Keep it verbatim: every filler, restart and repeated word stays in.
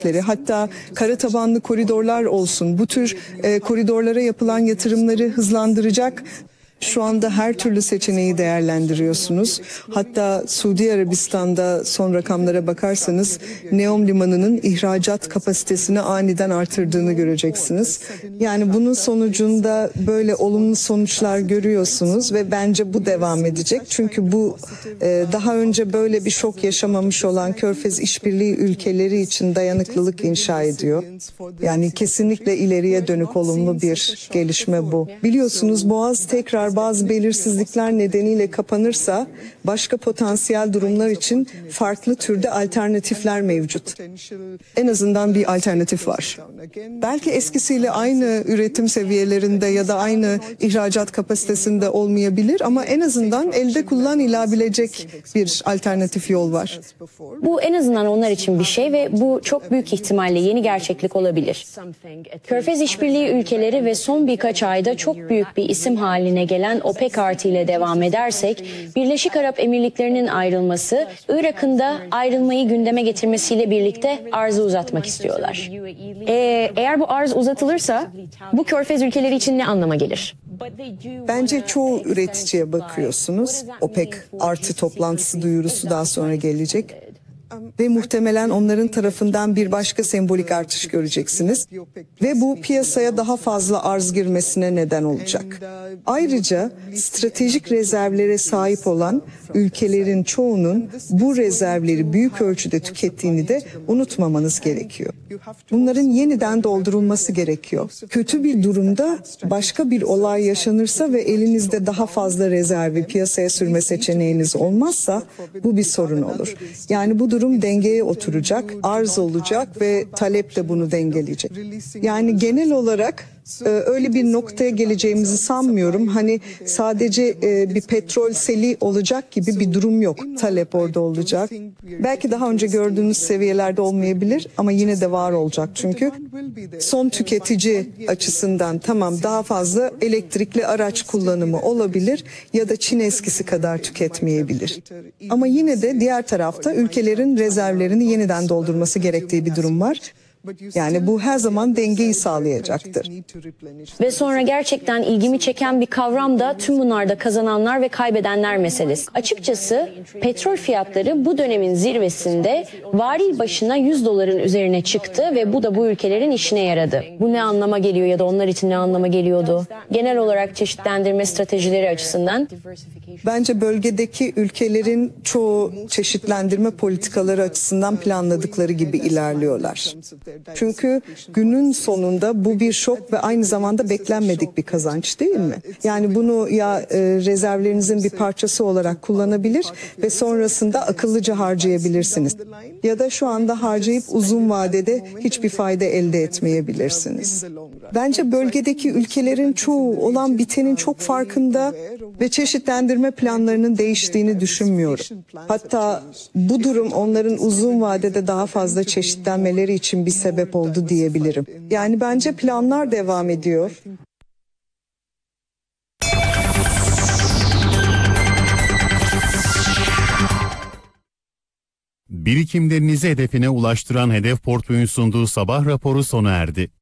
hatta kara tabanlı koridorlar olsun. Bu tür e, koridorlara yapılan yatırımları hızlandıracak. Şu anda her türlü seçeneği değerlendiriyorsunuz. Hatta Suudi Arabistan'da son rakamlara bakarsanız Neom Limanı'nın ihracat kapasitesini aniden artırdığını göreceksiniz. Yani bunun sonucunda böyle olumlu sonuçlar görüyorsunuz ve bence bu devam edecek. Çünkü bu e, daha önce böyle bir şok yaşamamış olan Körfez İşbirliği ülkeleri için dayanıklılık inşa ediyor. Yani kesinlikle ileriye dönük olumlu bir gelişme bu. Biliyorsunuz Boğaz tekrar bazı belirsizlikler nedeniyle kapanırsa başka potansiyel durumlar için farklı türde alternatifler mevcut. En azından bir alternatif var. Belki eskisiyle aynı üretim seviyelerinde ya da aynı ihracat kapasitesinde olmayabilir ama en azından elde kullanılabilecek bir alternatif yol var. Bu en azından onlar için bir şey ve bu çok büyük ihtimalle yeni gerçeklik olabilir. Körfez İşbirliği ülkeleri ve son birkaç ayda çok büyük bir isim haline gelen OPEC artı ile devam edersek, Birleşik Arap Emirlikleri'nin ayrılması, Irak'ın da ayrılmayı gündeme getirmesiyle birlikte arzı uzatmak istiyorlar. Ee, eğer bu arz uzatılırsa, bu Körfez ülkeleri için ne anlama gelir? Bence çoğu üreticiye bakıyorsunuz. OPEC artı toplantısı duyurusu daha sonra gelecek. Ve muhtemelen onların tarafından bir başka sembolik artış göreceksiniz. Ve bu piyasaya daha fazla arz girmesine neden olacak. Ayrıca stratejik rezervlere sahip olan ülkelerin çoğunun bu rezervleri büyük ölçüde tükettiğini de unutmamanız gerekiyor. Bunların yeniden doldurulması gerekiyor. Kötü bir durumda başka bir olay yaşanırsa ve elinizde daha fazla rezervi piyasaya sürme seçeneğiniz olmazsa bu bir sorun olur. Yani bu durum dengeye oturacak, arz olacak ve talep de bunu dengeleyecek. Yani genel olarak e, öyle bir noktaya geleceğimizi sanmıyorum. Hani sadece e, bir petrol seli olacak gibi bir durum yok. Talep orada olacak. Belki daha önce gördüğünüz seviyelerde olmayabilir ama yine de var olacak. Çünkü son tüketici açısından tamam daha fazla elektrikli araç kullanımı olabilir ya da Çin eskisi kadar tüketmeyebilir. Ama yine de diğer tarafta ülkelerin rezervlerini yeniden doldurması gerektiği bir durum var. Yani bu her zaman dengeyi sağlayacaktır. Ve sonra gerçekten ilgimi çeken bir kavram da tüm bunlarda kazananlar ve kaybedenler meselesi. Açıkçası petrol fiyatları bu dönemin zirvesinde varil başına yüz doların üzerine çıktı ve bu da bu ülkelerin işine yaradı. Bu ne anlama geliyor ya da onlar için ne anlama geliyordu? Genel olarak çeşitlendirme stratejileri açısından. Bence bölgedeki ülkelerin çoğu çeşitlendirme politikaları açısından planladıkları gibi ilerliyorlar. Çünkü günün sonunda bu bir şok ve aynı zamanda beklenmedik bir kazanç değil mi? Yani bunu ya e, rezervlerinizin bir parçası olarak kullanabilir ve sonrasında akıllıca harcayabilirsiniz. Ya da şu anda harcayıp uzun vadede hiçbir fayda elde etmeyebilirsiniz. Bence bölgedeki ülkelerin çoğu olan bitenin çok farkında ve çeşitlendirme planlarının değiştiğini düşünmüyorum. Hatta bu durum onların uzun vadede daha fazla çeşitlenmeleri için bir sebep oldu diyebilirim. Yani bence planlar devam ediyor. Birikimlerinizi hedefine ulaştıran Hedef Portföy'ün sunduğu sabah raporu sona erdi.